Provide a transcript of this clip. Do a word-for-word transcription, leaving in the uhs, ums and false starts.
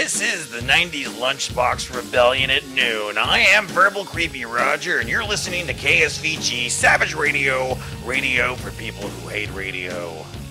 This is the nineties Lunchbox Rebellion at noon. I am Verbal Creepy Roger, and you're listening to K S V G Savage Radio, radio for people who hate radio.